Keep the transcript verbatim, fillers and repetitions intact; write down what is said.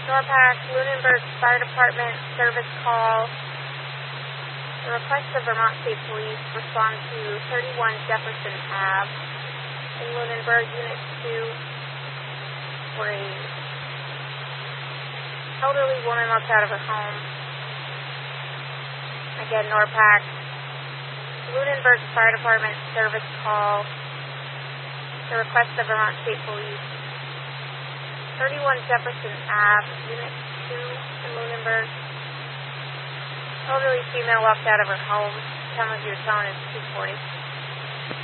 Norpac, Lunenburg Fire Department, service call. The request of Vermont State Police respond to thirty-one Jefferson Avenue in Lunenburg, Unit two, for a elderly woman locked out of her home. Again, Norpac, Lunenburg Fire Department, service call. The request of Vermont State Police. thirty-one Jefferson Avenue, Unit two in Lunenburg. Elderly female walked out of her home. Time of your tone is two forty.